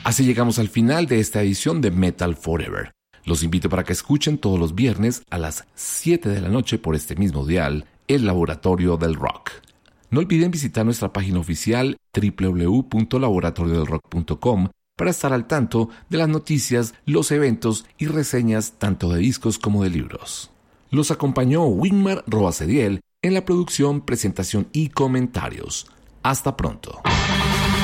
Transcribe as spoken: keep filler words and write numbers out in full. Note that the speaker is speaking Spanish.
Así llegamos al final de esta edición de Metal Forever. Los invito para que escuchen todos los viernes a las siete de la noche por este mismo dial, El Laboratorio del Rock. No olviden visitar nuestra página oficial doble u doble u doble u punto laboratorio del rock punto com para estar al tanto de las noticias, los eventos y reseñas tanto de discos como de libros. Los acompañó Wigmar Roasediel en la producción, presentación y comentarios. Hasta pronto.